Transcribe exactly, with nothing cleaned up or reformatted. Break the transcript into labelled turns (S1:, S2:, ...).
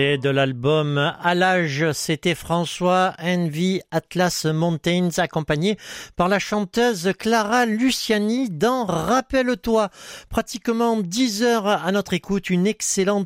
S1: Et de l'album À l'âge, c'était François Envy Atlas Mountains, accompagné par la chanteuse Clara Luciani dans Rappelle-toi. Pratiquement dix heures à notre écoute, une excellente